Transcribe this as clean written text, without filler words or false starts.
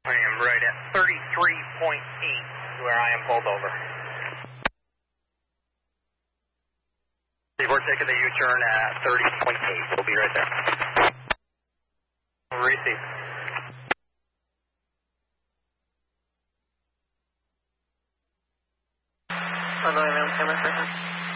I am right at 33.8 where I am pulled over. We're taking the U-turn at 30.8. We'll be right there. Receive. I'm going around camera for him.